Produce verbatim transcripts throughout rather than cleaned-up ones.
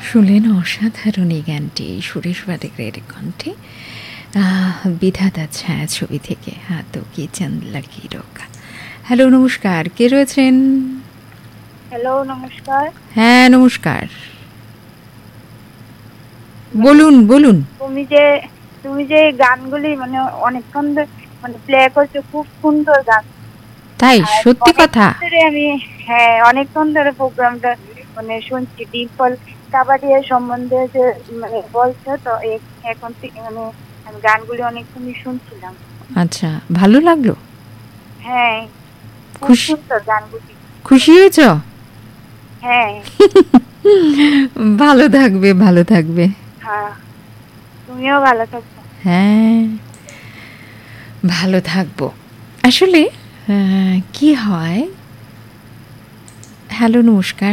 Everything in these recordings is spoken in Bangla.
শুনলেন অসাধারণ এই গানটি সুরেশ বাডিকের কণ্ঠে, বিধাতা ছায়া ছবি থেকে। হাতো কি চাঁদ লাগি রোকা। হ্যালো, নমস্কার, কে রয়েছেন? হ্যালো, নমস্কার। হ্যাঁ, নমস্কার, বলুন বলুন। তুমি যে তুমি যে গানগুলি মানে অনেকক্ষণ মানে প্লে করছো, খুব সুন্দর গান। তাই? সত্যি কথা? আমি হ্যাঁ অনেকক্ষণ ধরে প্রোগ্রামটা মানে শুনছি। ডিম্পল কাবাডিয়া সম্বন্ধে যে মানে বলছো, তো এখন মানে আমি গানগুলি অনেকক্ষণই শুনছিলাম। আচ্ছা, ভালো লাগলো? হ্যাঁ, খুব সুন্দর গানগুলি। খুশি হয়েছ? হ্যাঁ। ভালো থাকবে, ভালো থাকবে। হ্যাঁ, তুমিও ভালো থাকবে। হ্যাঁ, ভালো থাকবো। আসলে কি হয়, হ্যালো, নমস্কার।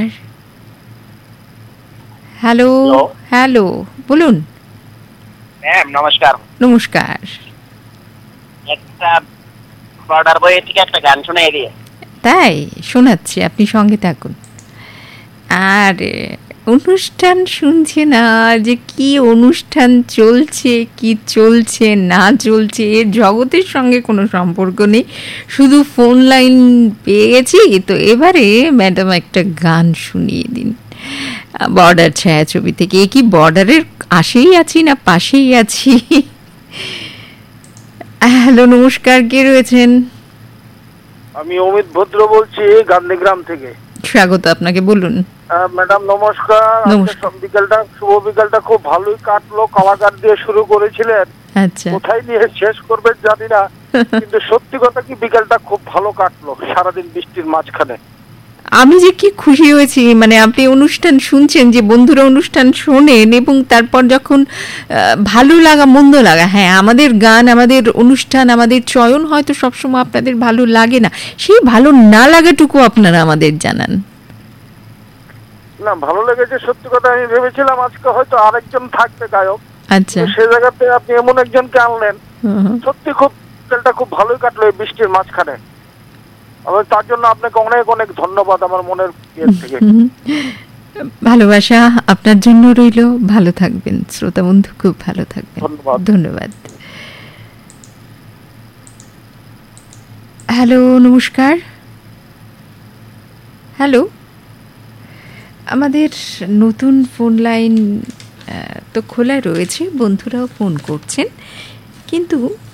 হ্যালো হ্যালো, বলুন। ম্যাম নমস্কার। নমস্কার। একটা বর্ডার বই থেকে একটা গান শোনাই দিয়ে। তাই? শোনাচ্ছি, আপনি সঙ্গে থাকুন। আর অনুষ্ঠান শুনছে না, যে কি অনুষ্ঠান চলছে কি চলছে না চলছে এর জগতের সঙ্গে কোনো সম্পর্ক নেই, শুধু ফোন লাইন পেয়ে গেছি তো এবারে ম্যাডাম একটা গান শুনিয়ে দিন বর্ডার ছায়া ছবি থেকে। এ কি বর্ডারের আশেই আছি না পাশেই আছি? হ্যালো, নমস্কার, কে রয়েছেন? আমি অমিত ভদ্র বলছি গান্ধীগ্রাম থেকে। স্বাগত আপনাকে, বলুন। ম্যাডাম নমস্কার। বিকালটা শুভ বিকালটা খুব ভালোই কাটলো। কালাকার দিয়ে শুরু করেছিলেন, আচ্ছা, কোথায় নিয়ে শেষ করবেন জানি না, কিন্তু সত্যি কথা কি বিকালটা খুব ভালো কাটলো সারাদিন বৃষ্টির মাঝখানে। আমি যে কি খুশি হয়েছি, মানে আপনি অনুষ্ঠান শুনছেন, যে বন্ধুরা অনুষ্ঠান শোনেন এবং তারপর যখন ভালো লাগা মন্দ লাগা, হ্যাঁ আমাদের গান আমাদের অনুষ্ঠান আমাদের চয়ন হয়তো সবসময় আপনাদের ভালো লাগে না, সেই ভালো না লাগাটুকু আপনারা আমাদের জানান। না, ভালো লেগেছে সত্যি কথা। আমি ভেবেছিলাম আজকে হয়তো আরেকজন থাকবে গায়ক, আচ্ছা, সে জায়গাতে আপনি এমন একজনকে আনলেন। সত্যি খুব বিকালটা খুব ভালোই কাটলো এই বৃষ্টির মাঝখানে। তার জন্য আপনাকে অনেক অনেক ধন্যবাদ আমার মনের থেকে। ভালোবাসা আপনার জন্য রইল। ভালো থাকবেন শ্রোতা বন্ধু, খুব ভালো থাকবেন। ধন্যবাদ ধন্যবাদ। হ্যালো, নমস্কার। হ্যালো, আমাদের নতুন ফোন লাইন তো খোলা রয়েছে, বন্ধুরাও ফোন করছেন, কিন্তু